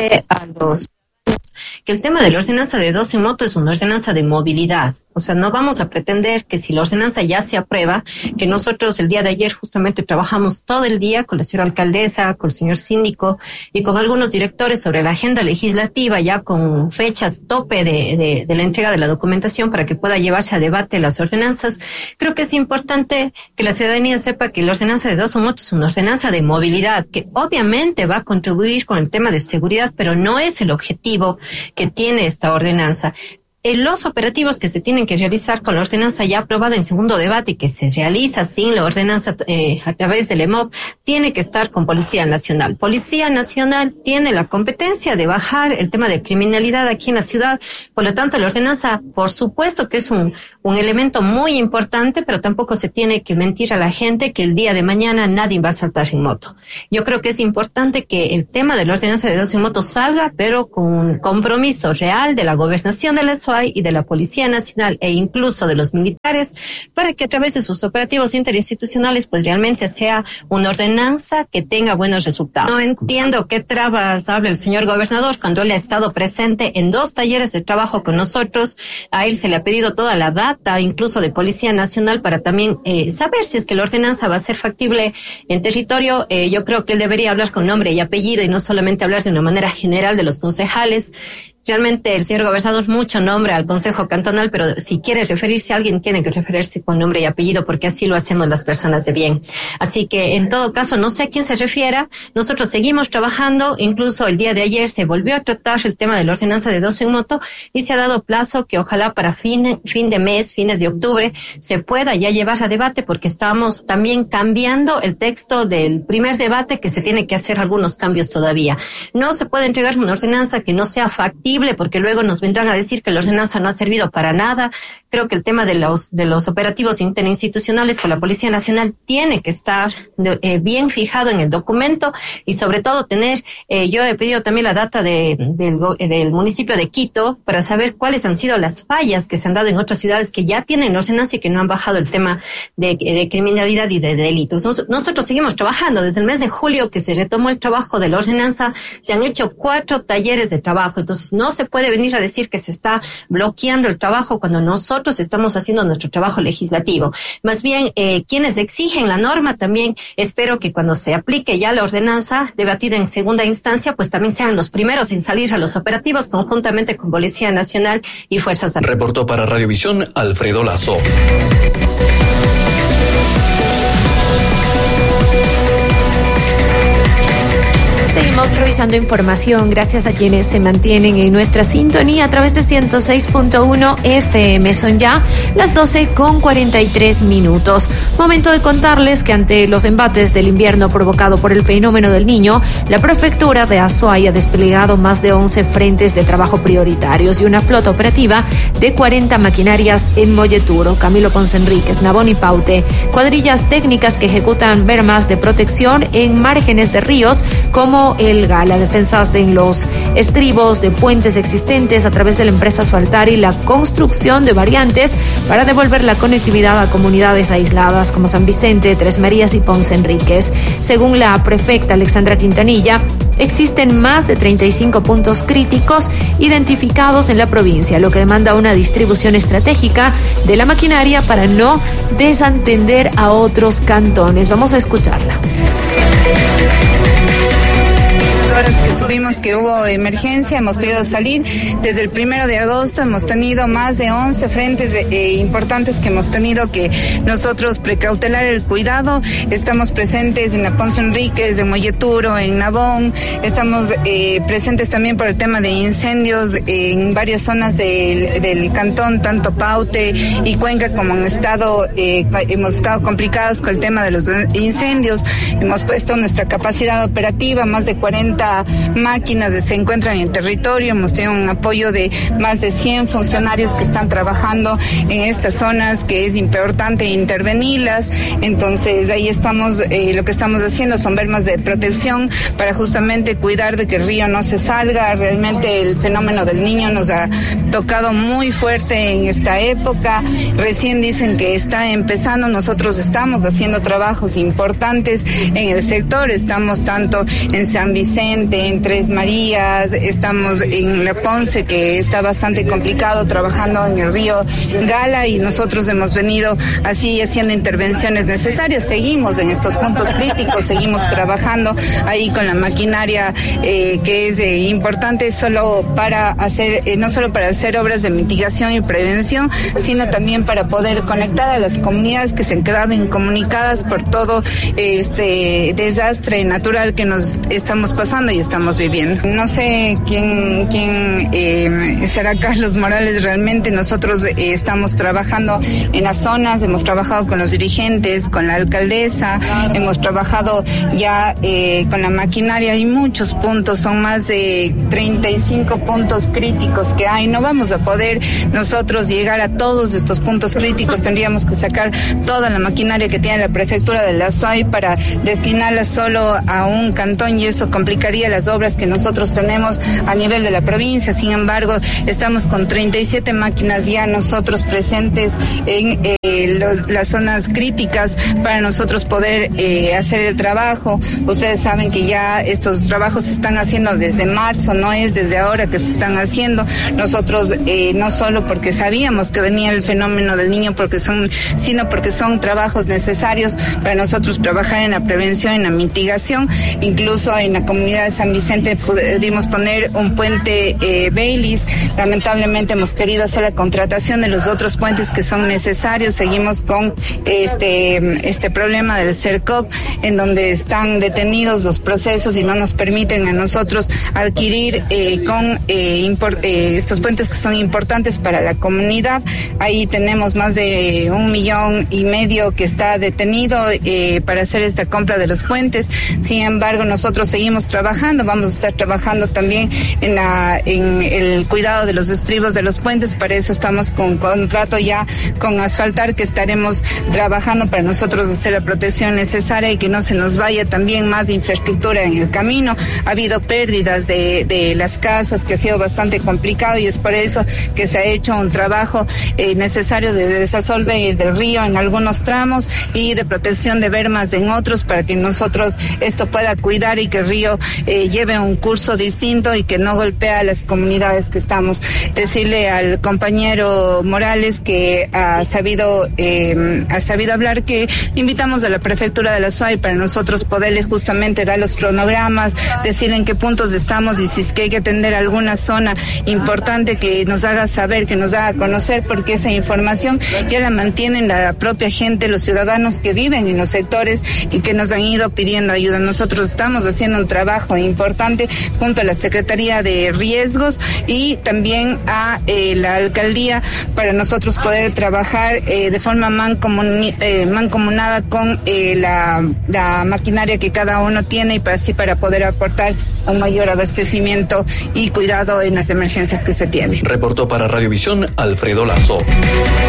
recordarle a los que el tema de la ordenanza de 12 moto es una ordenanza de movilidad. O sea, no vamos a pretender que si la ordenanza ya se aprueba, que nosotros el día de ayer justamente trabajamos todo el día con la señora alcaldesa, con el señor síndico y con algunos directores sobre la agenda legislativa, ya con fechas tope de la entrega de la documentación para que pueda llevarse a debate las ordenanzas. Creo que es importante que la ciudadanía sepa que la ordenanza de 12 motos es una ordenanza de movilidad, que obviamente va a contribuir con el tema de seguridad, pero no es el objetivo que tiene esta ordenanza. Los operativos que se tienen que realizar con la ordenanza ya aprobada en segundo debate y que se realiza sin la ordenanza a través del EMOP, tiene que estar con Policía Nacional. Policía Nacional tiene la competencia de bajar el tema de criminalidad aquí en la ciudad. Por lo tanto, la ordenanza, por supuesto que es un elemento muy importante, pero tampoco se tiene que mentir a la gente que el día de mañana nadie va a saltar en moto. Yo creo que es importante que el tema de la ordenanza de 12 motos salga, pero con un compromiso real de la gobernación de la SOAI y de la Policía Nacional e incluso de los militares, para que a través de sus operativos interinstitucionales pues realmente sea una ordenanza que tenga buenos resultados. No entiendo qué trabas habla el señor gobernador cuando él ha estado presente en 2 talleres de trabajo con nosotros. A él se le ha pedido toda la data, incluso de Policía Nacional, para también saber si es que la ordenanza va a ser factible en territorio. Yo creo que él debería hablar con nombre y apellido y no solamente hablar de una manera general de los concejales. Realmente el señor gobernador mucho nombra al Consejo Cantonal, pero si quiere referirse a alguien tiene que referirse con nombre y apellido, porque así lo hacemos las personas de bien. Así que en todo caso no sé a quién se refiera. Nosotros seguimos trabajando, incluso el día de ayer se volvió a tratar el tema de la ordenanza de 12 en moto y se ha dado plazo que ojalá para fin de mes, fines de octubre, se pueda ya llevar a debate, porque estamos también cambiando el texto del primer debate, que se tiene que hacer algunos cambios todavía. No se puede entregar una ordenanza que no sea factible, porque luego nos vendrán a decir que la ordenanza no ha servido para nada. Creo que el tema de los operativos interinstitucionales con la Policía Nacional tiene que estar bien fijado en el documento y sobre todo tener, yo he pedido también la data del municipio de Quito para saber cuáles han sido las fallas que se han dado en otras ciudades que ya tienen la ordenanza y que no han bajado el tema de criminalidad y de delitos. Nosotros seguimos trabajando desde el mes de julio que se retomó el trabajo de la ordenanza. Se han hecho 4 talleres de trabajo, entonces no se puede venir a decir que se está bloqueando el trabajo cuando nosotros estamos haciendo nuestro trabajo legislativo. Más bien, quienes exigen la norma también, espero que cuando se aplique ya la ordenanza debatida en segunda instancia, pues también sean los primeros en salir a los operativos conjuntamente con Policía Nacional y Fuerzas Armadas. Reportó para Radiovisión Alfredo Lazo. Seguimos revisando información gracias a quienes se mantienen en nuestra sintonía a través de 106.1 FM. Son ya las 12:43. Momento de contarles que ante los embates del invierno provocado por el fenómeno del Niño, la prefectura de Azuay ha desplegado más de 11 frentes de trabajo prioritarios y una flota operativa de 40 maquinarias en Molleturo, Camilo Ponce Enríquez, Nabón y Paute, cuadrillas técnicas que ejecutan bermas de protección en márgenes de ríos como el Gala, defensas de los estribos de puentes existentes a través de la empresa Asfaltar y la construcción de variantes para devolver la conectividad a comunidades aisladas como San Vicente, Tres Marías y Ponce Enríquez. Según la prefecta Alexandra Quintanilla, existen más de 35 puntos críticos identificados en la provincia, lo que demanda una distribución estratégica de la maquinaria para no desatender a otros cantones. Vamos a escucharla. Horas que subimos que hubo emergencia, hemos podido salir. Desde el 1 de agosto hemos tenido más de 11 frentes importantes que hemos tenido que nosotros precautelar el cuidado. Estamos presentes en la Ponce Enríquez, en Molleturo, en Nabón. Estamos presentes también por el tema de incendios en varias zonas del cantón, tanto Paute y Cuenca, como hemos estado complicados con el tema de los incendios. Hemos puesto nuestra capacidad operativa, más de 40 máquinas se encuentran en el territorio. Hemos tenido un apoyo de más de 100 funcionarios que están trabajando en estas zonas, que es importante intervenirlas. Entonces ahí estamos, lo que estamos haciendo son bermas de protección para justamente cuidar de que el río no se salga. Realmente el fenómeno del Niño nos ha tocado muy fuerte en esta época. Recién dicen que está empezando. Nosotros estamos haciendo trabajos importantes en el sector. Estamos tanto en San Vicente, en Tres Marías, estamos en La Ponce, que está bastante complicado, trabajando en el río Gala, y nosotros hemos venido así haciendo intervenciones necesarias. Seguimos en estos puntos críticos, seguimos trabajando ahí con la maquinaria que es importante solo para hacer, no solo para hacer obras de mitigación y prevención, sino también para poder conectar a las comunidades que se han quedado incomunicadas por todo este desastre natural que nos estamos pasando y estamos viviendo. No sé quién será Carlos Morales realmente. Nosotros estamos trabajando en las zonas, hemos trabajado con los dirigentes, con la alcaldesa, hemos trabajado ya con la maquinaria. Hay muchos puntos, son más de 35 puntos críticos que hay. No vamos a poder nosotros llegar a todos estos puntos críticos, tendríamos que sacar toda la maquinaria que tiene la prefectura de la SUAY para destinarla solo a un cantón, y eso complicaría las obras que nosotros tenemos a nivel de la provincia. Sin embargo, estamos con 37 máquinas ya nosotros presentes en las zonas críticas para nosotros poder hacer el trabajo. Ustedes saben que ya estos trabajos se están haciendo desde marzo, no es desde ahora que se están haciendo. Nosotros no solo porque sabíamos que venía el fenómeno del Niño, sino porque son trabajos necesarios para nosotros trabajar en la prevención, en la mitigación. Incluso en la comunidad de San Vicente pudimos poner un puente Baylis. Lamentablemente hemos querido hacer la contratación de los otros puentes que son necesarios. Seguimos con este problema del CERCOP, en donde están detenidos los procesos y no nos permiten a nosotros adquirir estos puentes que son importantes para la comunidad. Ahí tenemos más de 1,5 millones que está detenido para hacer esta compra de los puentes. Sin embargo, nosotros seguimos trabajando, vamos a estar trabajando también en el cuidado de los estribos de los puentes. Para eso estamos con contrato ya con Asfaltar, que estaremos trabajando para nosotros hacer la protección necesaria y que no se nos vaya también más de infraestructura en el camino. Ha habido pérdidas de las casas, que ha sido bastante complicado, y es por eso que se ha hecho un trabajo necesario de desasolve del río en algunos tramos y de protección de bermas en otros, para que nosotros esto pueda cuidar y que el río lleve un curso distinto y que no golpea a las comunidades que estamos. Decirle al compañero Morales que ha sabido hablar, que invitamos a la prefectura de la SUAY para nosotros poderle justamente dar los cronogramas, decirle en qué puntos estamos y si es que hay que atender alguna zona importante, que nos haga saber, que nos haga conocer, porque esa información ya la mantienen la propia gente, los ciudadanos que viven en los sectores y que nos han ido pidiendo ayuda. Nosotros estamos haciendo un trabajo importante junto a la Secretaría de Riesgos y también a la alcaldía, para nosotros poder trabajar de forma mancomunada con la maquinaria que cada uno tiene, y para poder aportar un mayor abastecimiento y cuidado en las emergencias que se tienen. Reportó para Radiovisión Alfredo Lazo.